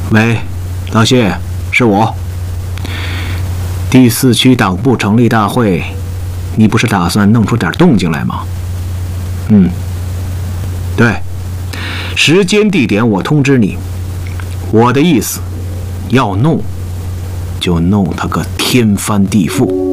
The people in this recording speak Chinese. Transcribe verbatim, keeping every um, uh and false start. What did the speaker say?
喂，老谢，是我。第四区党部成立大会，你不是打算弄出点动静来吗？嗯，对，时间地点我通知你。我的意思，要弄就弄他个天翻地覆。